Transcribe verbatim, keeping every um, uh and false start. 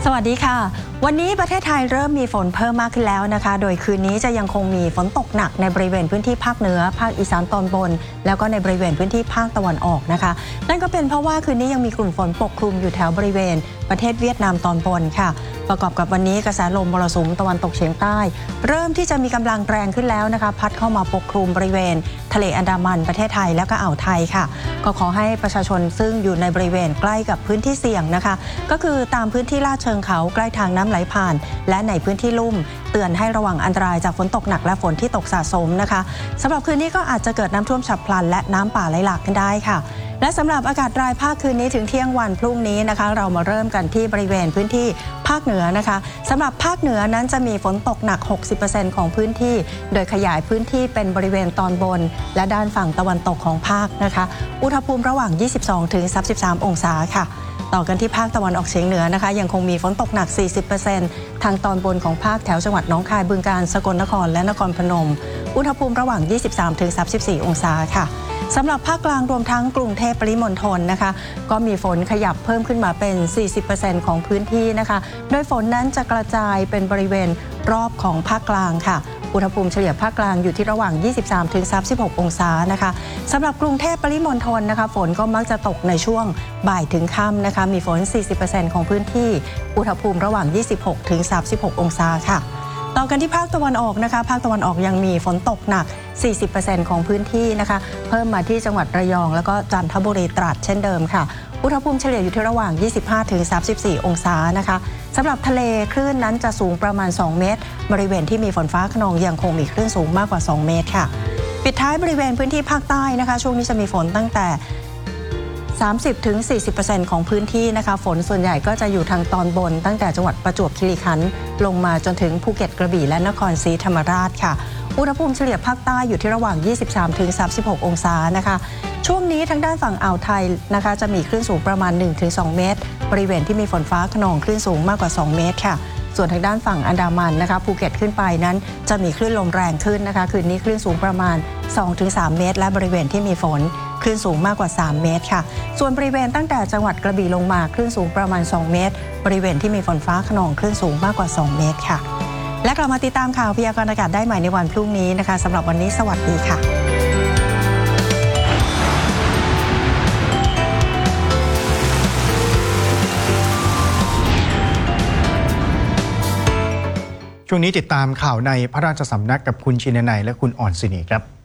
สวัสดีค่ะวันนี้ประเทศไทยเริ่มมีฝนเพิ่มมากขึ้นแล้วนะคะโดยคืนนี้จะยังคงมีฝนตกหนักในบริเวณพื้นที่ภาคเหนือภาคอีสานตอนบนแล้วก็ในบริเวณพื้นที่ภาคตะวันออกนะคะนั่นก็เป็นเพราะว่าคืนนี้ยังมีกลุ่มฝนปกคลุมอยู่แถวบริเวณประเทศเวียดนามตอนบนค่ะประกอบกับวันนี้กระแสลมมรสุมตะวันตกเฉียงใต้เริ่มที่จะมีกำลังแรงขึ้นแล้วนะคะพัดเข้ามาปกคลุมบริเวณทะเลอันดามันประเทศไทยและก็อ่าวไทยค่ะก็ขอให้ประชาชนซึ่งอยู่ในบริเวณใกล้กับพื้นที่เสี่ยงนะคะก็คือตามพื้นที่ลาดเชิงเขาใกล้ทางน้ำไหลผ่านและในพื้นที่ลุ่มเตือนให้ระวังอันตรายจากฝนตกหนักและฝนที่ตกสะสมนะคะสำหรับคืนนี้ก็อาจจะเกิดน้ำท่วมฉับพลันและน้ำป่าไหลหลากกันได้ค่ะและสำหรับอากาศรายภาคคืนนี้ถึงเที่ยงวันพรุ่งนี้นะคะเรามาเริ่มกันที่บริเวณพื้นที่ภาคเหนือนะคะสำหรับภาคเหนือนั้นจะมีฝนตกหนัก หกสิบเปอร์เซ็นต์ ของพื้นที่โดยขยายพื้นที่เป็นบริเวณตอนบนและด้านฝั่งตะวันตกของภาคนะคะอุณหภูมิระหว่าง ยี่สิบสองถึงสามสิบสาม องศาค่ะต่อกันที่ภาคตะวันออกเฉียงเหนือนะคะยังคงมีฝนตกหนัก สี่สิบเปอร์เซ็นต์ ทางตอนบนของภาคแถวจังหวัดหนองคายบึงกาฬสกลนครและนครพนมอุณหภูมิระหว่าง ยี่สิบสามถึงสามสิบสี่ องศาค่ะสำหรับภาคกลางรวมทั้งกรุงเทพปริมณฑลนะคะก็มีฝนขยับเพิ่มขึ้นมาเป็น สี่สิบเปอร์เซ็นต์ ของพื้นที่นะคะโดยฝนนั้นจะกระจายเป็นบริเวณรอบของภาคกลางค่ะอุณหภูมิเฉลี่ยภาคกลางอยู่ที่ระหว่าง ยี่สิบสามถึงสามสิบหก องศานะคะสำหรับกรุงเทพปริมณฑลนะคะฝนก็มักจะตกในช่วงบ่ายถึงค่ำนะคะมีฝน สี่สิบเปอร์เซ็นต์ ของพื้นที่อุณหภูมิระหว่าง ยี่สิบหกถึงสามสิบหก องศาค่ะต่อกันที่ภาคตะวันออกนะคะภาคตะวันออกยังมีฝนตกหนัก สี่สิบเปอร์เซ็นต์ ของพื้นที่นะคะเพิ่มมาที่จังหวัดระยองแล้วก็จันทบุรีตราดเช่นเดิมค่ะอุณหภูมิเฉลี่ยอยู่ที่ระหว่าง ยี่สิบห้าถึงสามสิบสี่ องศานะคะสำหรับทะเลคลื่นนั้นจะสูงประมาณ สอง เมตรบริเวณที่มีฝนฟ้าคะนองยังคงมีคลื่นสูงมากกว่า สอง เมตรค่ะปิดท้ายบริเวณพื้นที่ภาคใต้นะคะช่วงนี้จะมีฝนตั้งแต่สามสิบถึงสี่สิบเปอร์เซ็นต์ ของพื้นที่นะคะฝนส่วนใหญ่ก็จะอยู่ทางตอนบนตั้งแต่จังหวัดประจวบคีรีขันธ์ลงมาจนถึงภูเก็ตกระบี่และนครศรีธรรมราชค่ะอุณหภูมิเฉลี่ยภาคใต้อยู่ที่ระหว่าง ยี่สิบสามถึงสามสิบหก องศานะคะช่วงนี้ทางด้านฝั่งอ่าวไทยนะคะจะมีคลื่นสูงประมาณ หนึ่งถึงสอง เมตรบริเวณที่มีฝนฟ้าคะนองคลื่นสูงมากกว่า สอง เมตรค่ะส่วนทางด้านฝั่งอันดามันนะคะภูเก็ตขึ้นไปนั้นจะมีคลื่นลมแรงขึ้นนะคะคืนนี้คลื่นสูงประมาณ สองถึงสาม เมตรและบริเวณที่มีฝนคลื่นสูงมากกว่า สาม เมตรค่ะส่วนบริเวณตั้งแต่จังหวัดกระบี่ลงมาคลื่นสูงประมาณ สอง เมตรบริเวณที่มีฝนฟ้าคะนองคลื่นสูงมากกว่า สอง เมตรค่ะและกลับมาติดตามข่าวพยากรณ์อากาศได้ใหม่ในวันพรุ่งนี้นะคะสำหรับวันนี้สวัสดีค่ะช่วงนี้ติดตามข่าวในพระราชสำนักกับคุณชินนัยและคุณอ่อนศินีครับ